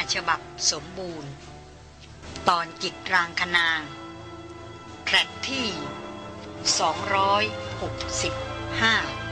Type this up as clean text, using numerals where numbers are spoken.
ฉบับสมบูรณ์ตอนจิตรางคนางแทร็กที่265